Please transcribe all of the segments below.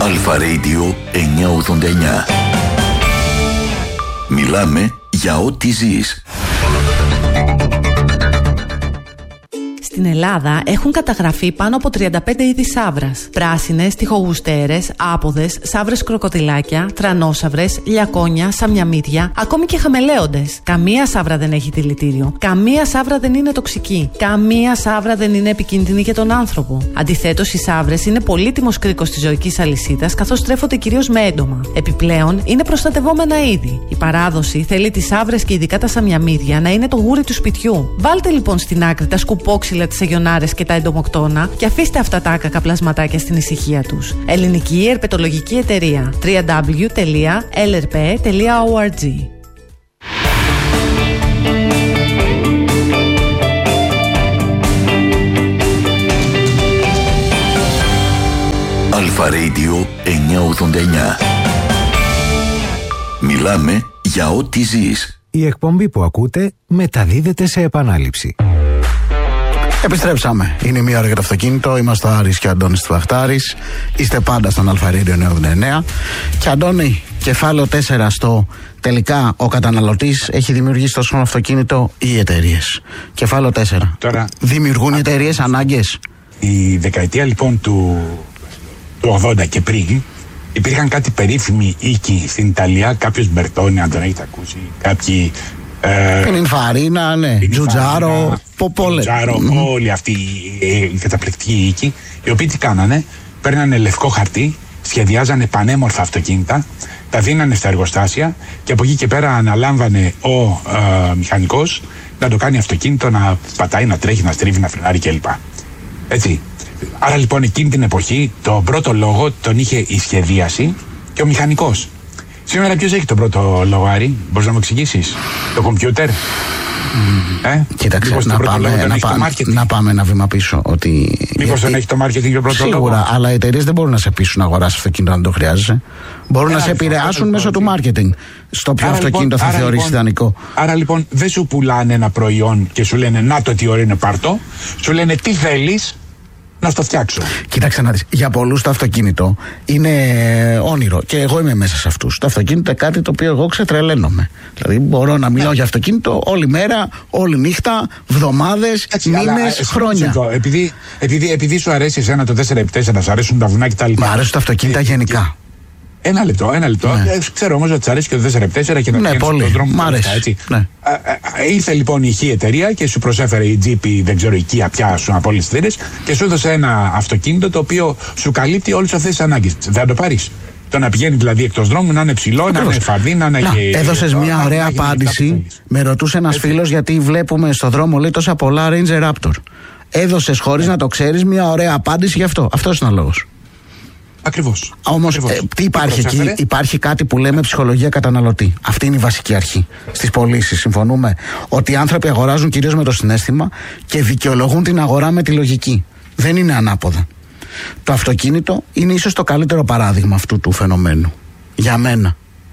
Αλφα Radio 989. Μιλάμε για ό,τι ζεις. Στην Ελλάδα έχουν καταγραφεί πάνω από 35 είδη σαύρας. Πράσινες, τοιχογουστέρες, άποδες, σαύρες κροκοδιλάκια, τρανόσαυρες, λιακόνια, σαμιαμίδια, ακόμη και χαμελέοντες. Καμία σαύρα δεν έχει δηλητήριο. Καμία σαύρα δεν είναι τοξική. Καμία σαύρα δεν είναι επικίνδυνη για τον άνθρωπο. Αντιθέτως, οι σαύρες είναι πολύτιμος κρίκος της ζωικής αλυσίδας, καθώς τρέφονται κυρίως με έντομα. Επιπλέον, είναι προστατευόμενα είδη. Η παράδοση θέλει τις σαύρες και ειδικά τα σαμιαμίδια να είναι το γούρι του σπιτιού. Βάλτε λοιπόν στην άκρη τα σκουπόξυλα, τις αγιονάρες και τα εντομοκτώνα και αφήστε αυτά τα άκακα πλασματάκια στην ησυχία τους. Ελληνική Ερπετολογική Εταιρεία. www.lrp.org. Αλφα Radio 989. Μιλάμε για ό,τι ζεις. Η εκπομπή που ακούτε μεταδίδεται σε επανάληψη. Επιστρέψαμε. Είναι μία ώρα για το αυτοκίνητο. Είμαστε ο Άρης και ο Αντώνης Τουαχτάρης. Είστε πάντα στον Αλφα Radio 989. Και Αντώνη, κεφάλαιο 4 στο τελικά ο καταναλωτής έχει δημιουργήσει το σύγχρονο αυτοκίνητο ή οι εταιρείες. Κεφάλαιο 4. Τώρα, δημιουργούν οι εταιρείες ανάγκες. Η δεκαετία λοιπόν του 80 και πριν υπήρχαν κάτι περίφημοι οίκοι στην Ιταλία. Κάποιος Μπερτόνι, αν τον έχετε ακούσει. Κάποιοι. Πινινφαρίνα, ναι. Τζουτζάρο, όλοι αυτοί οι καταπληκτικοί οίκοι, οι οποίοι τι κάνανε, παίρνανε λευκό χαρτί, σχεδιάζανε πανέμορφα αυτοκίνητα, τα δίνανε στα εργοστάσια και από εκεί και πέρα αναλάμβανε ο μηχανικός να το κάνει αυτοκίνητο, να πατάει, να τρέχει, να στρίβει, να φρενάρει κλπ. Έτσι. Άρα λοιπόν εκείνη την εποχή τον πρώτο λόγο τον είχε η σχεδίαση και ο μηχανικός. Σήμερα ποιος έχει τον πρώτο λόγο, Άρη? Μπορείς να μου εξηγήσεις? Το κομπιούτερ? Κοίταξε, να πάμε ένα βήμα πίσω. Μήπως δεν έχει το marketing τον πρώτο λόγο? Σίγουρα, αλλά οι εταιρείες δεν μπορούν να σε πείσουν να αγοράσεις αυτοκίνητο αν το χρειάζεσαι. Μπορούν να σε επηρεάσουν μέσω του marketing. Στο ποιο αυτοκίνητο θα θεωρήσεις ιδανικό. Άρα λοιπόν δεν σου πουλάνε ένα προϊόν και σου λένε να το τι ωραίο είναι, πάρτο. Σου λένε τι θέλεις να στο φτιάξω. Κοίταξε να δεις, για πολλούς το αυτοκίνητο είναι όνειρο και εγώ είμαι μέσα σε αυτούς. Το αυτοκίνητο είναι κάτι το οποίο εγώ ξετρελαίνομαι. Δηλαδή μπορώ να μιλάω για αυτοκίνητο όλη μέρα, όλη νύχτα, βδομάδες, μήνες, χρόνια. Επειδή σου αρέσει εσένα το 4x4, σου αρέσουν τα βουνά κτλ. Μου αρέσουν τα αυτοκίνητα γενικά. Ένα λεπτό. Ναι. Ξέρω όμως ότι της αρέσει και το 4x4 και να πηγαίνεις στον δρόμο. Μ' αρέσει. Ναι. Ήρθε λοιπόν η χή εταιρεία και σου προσέφερε η Jeep, δεν ξέρω, οικία πια σου από όλες τις εταιρείες και σου έδωσε ένα αυτοκίνητο το οποίο σου καλύπτει όλες αυτές τις ανάγκες. Δεν θα το πάρεις? Το να πηγαίνει δηλαδή εκτός δρόμου, να είναι ψηλό, να είναι φαρδί, να είναι. Έδωσες μια ωραία απάντηση. Με ρωτούσε ένας φίλος γιατί βλέπουμε στον δρόμο, λέει, τόσα πολλά Ranger Raptor. Έδωσες χωρίς να το ξέρεις μια ωραία απάντηση γι' αυτό. Αυτός είναι ο λόγος. Ακριβώς. Όμως τι υπάρχει εκεί? Υπάρχει κάτι που λέμε ψυχολογία καταναλωτή. Αυτή είναι η βασική αρχή στις πωλήσεις. Συμφωνούμε ότι οι άνθρωποι αγοράζουν κυρίως με το συναίσθημα και δικαιολογούν την αγορά με τη λογική. Δεν είναι ανάποδα. Το αυτοκίνητο είναι ίσως το καλύτερο παράδειγμα αυτού του φαινομένου. Για μένα.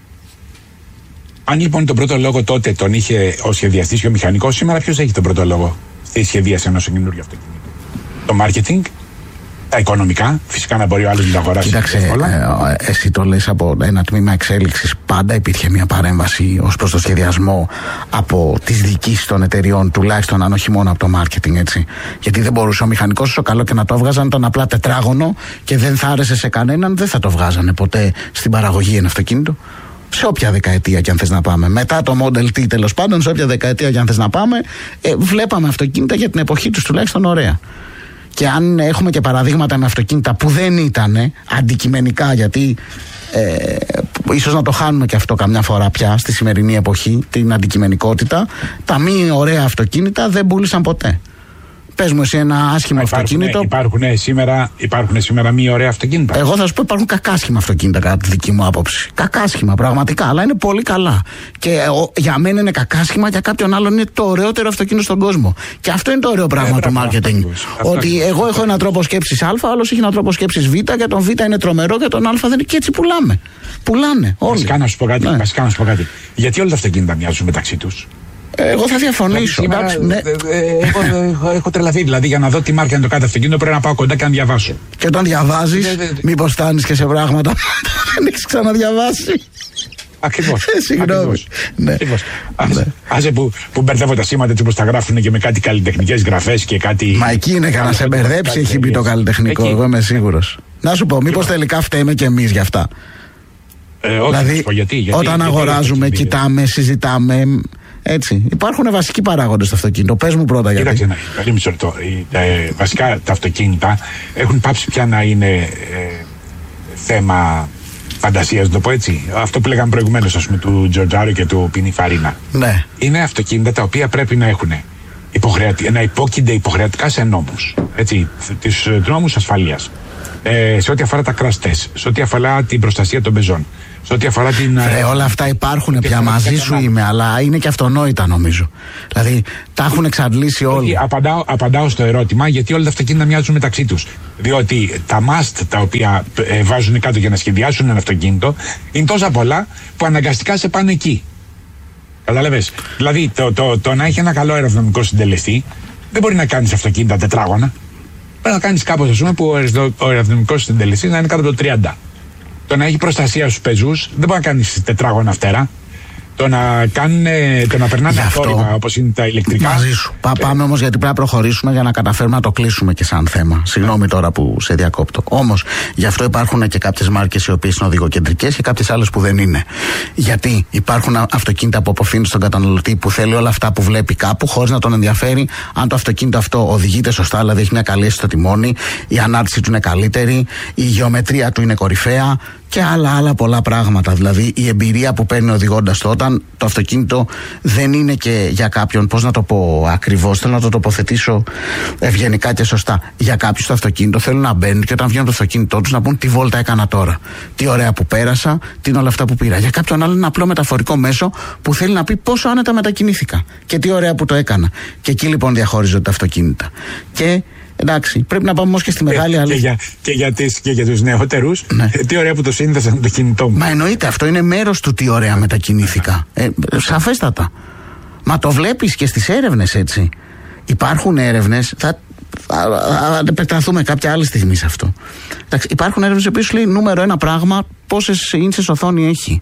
Αν λοιπόν τον πρώτο λόγο τότε τον είχε ο σχεδιαστής και ο μηχανικός, σήμερα ποιος έχει τον πρώτο λόγο στη σχεδίαση ενός καινούργιου αυτοκίνητου? Το marketing, τα οικονομικά, φυσικά να μπορεί ο άλλος να το αγοράσει. Κοίταξε, εσύ το λες από ένα τμήμα εξέλιξης. Πάντα υπήρχε μια παρέμβαση ως προς το σχεδιασμό από τις διοικήσεις των εταιριών, τουλάχιστον αν όχι μόνο από το marketing, έτσι. Γιατί δεν μπορούσε ο μηχανικός, όσο καλό και να το βγάζανε, ήταν απλά τετράγωνο και δεν θα άρεσε σε κανέναν, δεν θα το βγάζανε ποτέ στην παραγωγή ένα αυτοκίνητο. Σε όποια δεκαετία και αν θες να πάμε. Μετά το Model T, τέλος πάντων, σε όποια δεκαετία και αν θες να πάμε, βλέπαμε αυτοκίνητα για την εποχή τους τουλάχιστον ωραία. Και αν έχουμε και παραδείγματα με αυτοκίνητα που δεν ήταν αντικειμενικά, γιατί ίσως να το χάνουμε και αυτό καμιά φορά πια στη σημερινή εποχή, την αντικειμενικότητα, τα μη ωραία αυτοκίνητα δεν πούλησαν ποτέ. Πες μου εσύ ένα άσχημο αυτοκίνητο. Υπάρχουν σήμερα μη ωραία αυτοκίνητα. Εγώ θα σου πω υπάρχουν κακάσχημα αυτοκίνητα κατά τη δική μου άποψη. Κακάσχημα πραγματικά, αλλά είναι πολύ καλά. Και για μένα είναι κακάσχημα, για κάποιον άλλον είναι το ωραιότερο αυτοκίνητο στον κόσμο. Και αυτό είναι το ωραίο πράγμα του marketing. Ότι εγώ έχω έναν τρόπο σκέψης Α, ο άλλος έχει έναν τρόπο σκέψης Β, και τον Β είναι τρομερό και τον Α δεν είναι. Και έτσι πουλάμε. Πουλάνε όλοι. Βασικά να σου πω κάτι. Γιατί όλα τα αυτοκίνητα μοιάζουν μεταξύ τους? Εγώ θα διαφωνήσω. Σήμερα, έχω τρελαθεί. Δηλαδή, για να δω τι μάρκα είναι το κάθε αυτοκίνητο, πρέπει να πάω κοντά και να διαβάσω. Και όταν διαβάζεις, μήπως φτάνεις και σε πράγματα που δεν έχεις ξαναδιαβάσει. Ακριβώς. Συγγνώμη. Ναι. Άσε που μπερδεύω τα σήματα έτσι όπως τα γράφουν και με κάτι καλλιτεχνικές γραφές και κάτι. Μα εκεί είναι για να σε μπερδέψει, έχει μπει το καλλιτεχνικό. Εγώ είμαι σίγουρος. Να σου πω, μήπως τελικά φταίμε και εμείς γι' αυτά. Δηλαδή, γιατί, όταν αγοράζουμε, κοιτάμε, συζητάμε. Έτσι. Υπάρχουν βασικοί παράγοντες στο αυτοκίνητο. Πες μου πρώτα γιατί. Κοίταξε, καλή μισό λεπτό. Βασικά τα αυτοκίνητα έχουν πάψει πια να είναι θέμα φαντασίας, να το πω έτσι. Αυτό που λέγαμε προηγουμένως, ας πούμε, του Τζορτζάρο και του Πινιφαρίνα. Ναι. Είναι αυτοκίνητα τα οποία πρέπει να έχουν να υπόκεινται υποχρεωτικά σε νόμους. Έτσι, τους νόμους ασφαλείας. Σε ό,τι αφορά τα crash test, σε ό,τι αφορά την προστασία των πεζών, σε ό,τι αφορά την. Όλα αυτά υπάρχουν πια, μαζί σου είμαι, αλλά είναι και αυτονόητα νομίζω. Δηλαδή τα έχουν εξαντλήσει όλοι. Απαντάω στο ερώτημα, γιατί όλα τα αυτοκίνητα μοιάζουν μεταξύ τους. Διότι τα must τα οποία βάζουν κάτω για να σχεδιάσουν ένα αυτοκίνητο είναι τόσα πολλά που αναγκαστικά σε πάνε εκεί. Καταλαβες. Δηλαδή το να έχει ένα καλό αεροδυναμικό συντελεστή δεν μπορεί να κάνει αυτοκίνητα τετράγωνα. Πρέπει να κάνεις κάπως, ας πούμε, που ο αεροδυναμικός συντελεστής να είναι κάτω από το 30. Το να έχει προστασία στους πεζούς δεν μπορεί να κάνεις τετράγωνα φτερά. Το να περνάνε αθόρυβα όπως είναι τα ηλεκτρικά. Μαζί σου. Πάμε όμως, γιατί πρέπει να προχωρήσουμε για να καταφέρουμε να το κλείσουμε και σαν θέμα. Συγγνώμη τώρα που σε διακόπτω. Όμως γι' αυτό υπάρχουν και κάποιες μάρκες οι οποίες είναι οδηγοκεντρικές και κάποιες άλλες που δεν είναι. Γιατί υπάρχουν αυτοκίνητα που αποφύγουν στον καταναλωτή που θέλει όλα αυτά που βλέπει κάπου, χωρίς να τον ενδιαφέρει αν το αυτοκίνητο αυτό οδηγείται σωστά, δηλαδή έχει μια καλή αίσθηση στο τιμόνι, η ανάρτηση του είναι καλύτερη, η γεωμετρία του είναι κορυφαία. Και άλλα πολλά πράγματα. Δηλαδή η εμπειρία που παίρνει οδηγώντας το, όταν το αυτοκίνητο δεν είναι και για κάποιον, πώς να το πω ακριβώς, θέλω να το τοποθετήσω ευγενικά και σωστά. Για κάποιους το αυτοκίνητο θέλουν να μπαίνουν και όταν βγαίνουν το αυτοκίνητό τους να πούν τι βόλτα έκανα τώρα. Τι ωραία που πέρασα, τι είναι όλα αυτά που πήρα. Για κάποιον άλλο είναι ένα απλό μεταφορικό μέσο που θέλει να πει πόσο άνετα μετακινήθηκα και τι ωραία που το έκανα. Και εκεί λοιπόν διαχωρίζονται τα αυτοκίνητα. Και εντάξει, πρέπει να πάμε όμως και στη μεγάλη αλήθεια. Και για τους νεότερους, ναι. Τι ωραία που το σύνδεσα με το κινητό μου. Μα εννοείται, αυτό είναι μέρος του τι ωραία μετακινήθηκα. Σαφέστατα. Μα το βλέπεις και στις έρευνες έτσι. Υπάρχουν έρευνες, θα επεκταθούμε κάποια άλλη στιγμή σε αυτό. Εντάξει, υπάρχουν έρευνες που σου λέει νούμερο ένα πράγμα, πόσες ίντσες οθόνη έχει.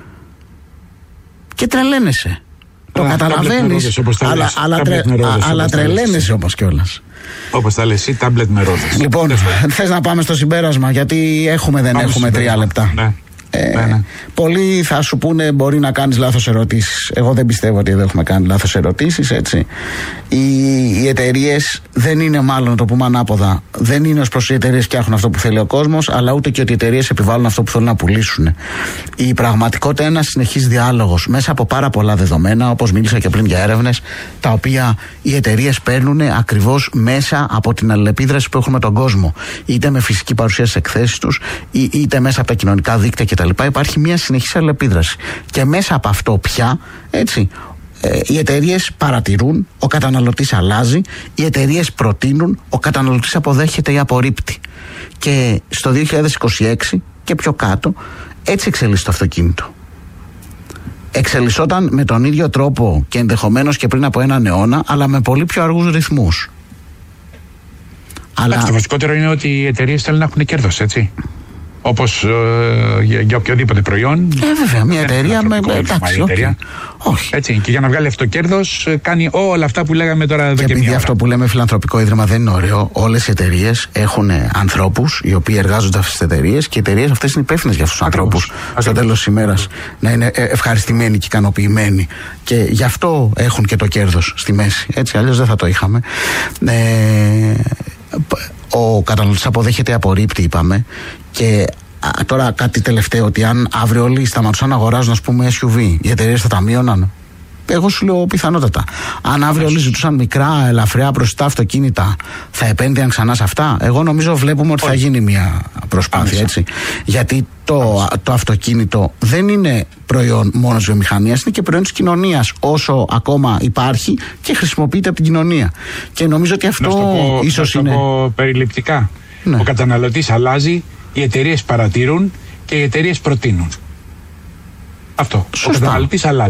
Και τρελαίνεσαι. Το καταλαβαίνεις, αλλά τρελαίνεσαι όμως κιόλας. Όπως θα λες εσύ, τάμπλετ με ρόδες. Λοιπόν, θες να πάμε στο συμπέρασμα, γιατί δεν έχουμε 3 λεπτά. Ναι. Πολλοί θα σου πούνε μπορεί να κάνεις λάθος ερωτήσεις. Εγώ δεν πιστεύω ότι δεν έχουμε κάνει λάθος ερωτήσεις, έτσι. Οι εταιρείες δεν είναι, μάλλον να το πούμε ανάποδα, δεν είναι ως προς οι εταιρείες φτιάχνουν αυτό που θέλει ο κόσμος, αλλά ούτε και ότι οι εταιρείες επιβάλλουν αυτό που θέλουν να πουλήσουν. Η πραγματικότητα είναι ένας συνεχής διάλογος μέσα από πάρα πολλά δεδομένα, όπως μίλησα και πριν για έρευνες, τα οποία οι εταιρείες παίρνουν ακριβώς μέσα από την αλληλεπίδραση που έχουν με τον κόσμο. Είτε με φυσική παρουσία στις εκθέσεις τους, είτε μέσα από τα κοινωνικά δίκτυα κτλ. Υπάρχει μια συνεχής αλληλεπίδραση. Και μέσα από αυτό πια, έτσι, οι εταιρείες παρατηρούν, ο καταναλωτής αλλάζει, οι εταιρείες προτείνουν, ο καταναλωτής αποδέχεται ή απορρίπτει. Και στο 2026 και πιο κάτω, έτσι εξελίσσεται το αυτοκίνητο. Εξελισσόταν με τον ίδιο τρόπο και ενδεχομένως και πριν από έναν αιώνα, αλλά με πολύ πιο αργούς ρυθμούς. Αλλά το βασικότερο είναι ότι οι εταιρείες θέλουν να έχουν κέρδος, έτσι. Όπως για οποιοδήποτε προϊόν. Βέβαια, μια εταιρεία με. Εντάξει, όχι. Έτσι, και για να βγάλει αυτό το κέρδος, κάνει όλα αυτά που λέγαμε τώρα εδώ και επειδή αυτό που λέμε φιλανθρωπικό ίδρυμα δεν είναι ωραίο, όλες οι εταιρείες έχουν ανθρώπους οι οποίοι εργάζονται αυτές τις εταιρείες και οι εταιρείες αυτές είναι υπεύθυνες για αυτούς τους ανθρώπους. Στο τέλος της ημέρας να είναι ευχαριστημένοι και ικανοποιημένοι. Και γι' αυτό έχουν και το κέρδος στη μέση. Έτσι, αλλιώς δεν θα το είχαμε. Ο καταναλωτής αποδέχεται, απορρίπτει, είπαμε. Και τώρα κάτι τελευταίο, ότι αν αύριο όλοι σταματούσαν να αγοράζουν, ας πούμε, SUV, οι εταιρείες θα τα μείωναν. Εγώ σου λέω πιθανότατα. Αν αύριο όλοι ζητούσαν μικρά, ελαφριά, μπροστά αυτοκίνητα, θα επένδυαν ξανά σε αυτά. Εγώ νομίζω βλέπουμε ότι θα γίνει μια προσπάθεια, έτσι. Γιατί το αυτοκίνητο δεν είναι προϊόν μόνο της βιομηχανίας, είναι και προϊόν της κοινωνίας, όσο ακόμα υπάρχει και χρησιμοποιείται από την κοινωνία. Και νομίζω ότι αυτό ίσως είναι. Να το πω περιληπτικά. Ναι. Ο καταναλωτής αλλάζει, οι εταιρείες παρατηρούν και οι εταιρείες προτείνουν. Αυτό. Σωστά. Ο καταναλωτής αλλάζει.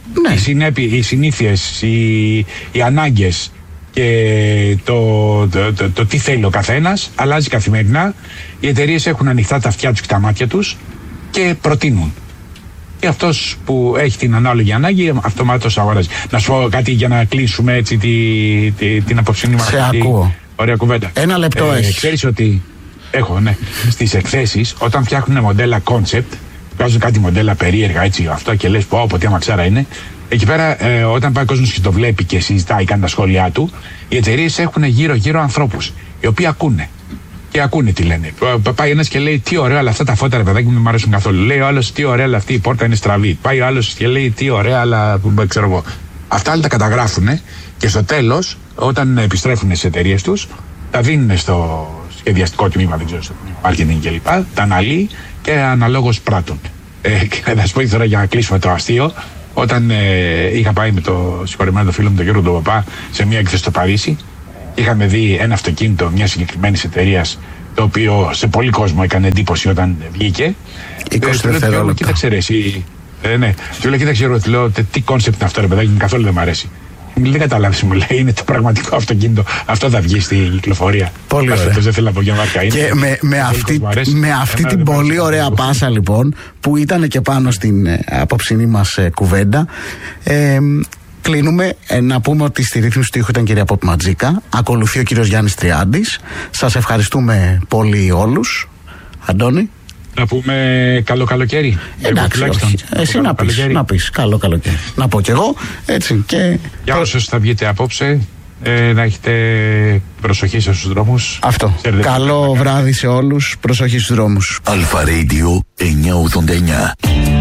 Ναι. Οι συνήθειες, οι ανάγκες και το τι θέλει ο καθένας αλλάζει καθημερινά. Οι εταιρείες έχουν ανοιχτά τα αυτιά τους και τα μάτια τους και προτείνουν. Και αυτός που έχει την ανάλογη ανάγκη αυτομάτως αγοράζει. Να σου πω κάτι για να κλείσουμε έτσι την απόψινή μας ωραία κουβέντα. Ένα λεπτό έχεις. Ξέρεις ότι έχω, ναι, στις εκθέσεις όταν φτιάχνουν μοντέλα concept, βγάζουν κάτι μοντέλα περίεργα έτσι αυτό και λες πω τι αμαξάρα είναι. Εκεί πέρα όταν πάει ο κόσμος και το βλέπει και συζητάει, κάνει τα σχόλιά του, οι εταιρείες έχουν γύρω-γύρω ανθρώπους οι οποίοι ακούνε. Και ακούνε τι λένε. Πάει ένας και λέει τι ωραία αλλά αυτά τα φώτα ρε παιδάκι μου αρέσουν καθόλου. Λέει ο άλλος τι ωραία αλλά αυτή η πόρτα είναι στραβή. Πάει ο άλλος και λέει τι ωραία αλλά ξέρω εγώ. Αυτά όλα τα καταγράφουν και στο τέλος όταν επιστρέφουν στις εταιρείες τους τα δίνουν στο σχεδιαστικό τμήμα, δεν ξέρω, στο marketing κλπ. Τα αναλύει και αναλόγως πράττουν. Και θα σου πω τώρα για να κλείσουμε το αστείο. Όταν είχα πάει με το συγχωρεμένο το φίλο μου τον Γιώργο τον Παπά σε μια έκθεση στο Παρίσι, είχαμε δει ένα αυτοκίνητο μια συγκεκριμένη εταιρεία το οποίο σε πολύ κόσμο έκανε εντύπωση όταν βγήκε. 20 δευτερόλεπτα. Κοίταξε ρε εσύ. Ναι, του λέω κοίταξε ρε, λέω τι κόνσεπτ είναι αυτό ρε παιδάκι, καθόλου δεν μου αρέσει. Δεν καταλάβεις, μου λέει, είναι το πραγματικό αυτοκίνητο. Αυτό θα βγει στην κυκλοφορία. Πολύ ωραία. Δεν θέλω να πω για μάρκα. Και με αυτή την πολύ ωραία πάσα λοιπόν που ήταν και πάνω στην απόψινή μας κουβέντα, κλείνουμε. Να πούμε ότι στη ρύθμιση του ήχου ήταν η κυρία Πόπη Ματζίκα. Ακολουθεί ο κύριος Γιάννης Τριάντης. Σας ευχαριστούμε πολύ όλους. Αντώνη. Να πούμε καλό καλοκαίρι. Εντάξει, όχι. Εσύ να πεις καλό καλοκαίρι. Να πω κι εγώ έτσι. Και για όσους θα βγείτε απόψε, να έχετε προσοχή στους δρόμους. Αυτό. Καλό βράδυ σε όλους. Προσοχή στους δρόμους. Αλφα Radio 989.